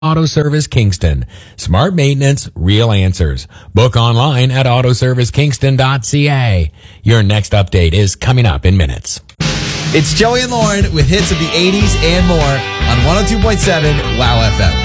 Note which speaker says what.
Speaker 1: Auto Service Kingston. Smart maintenance, real answers. Book online at autoservicekingston.ca. Your next update is coming up in minutes.
Speaker 2: It's Joey and Lauren with hits of the 80s and more on 102.7 WOW FM.